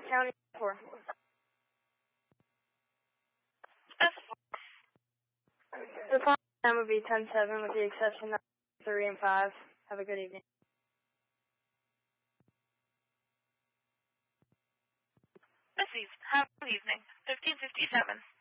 County 4. The final time would be 10-7 with the exception of 3 and 5. Have a good evening. Have a good evening. 1557.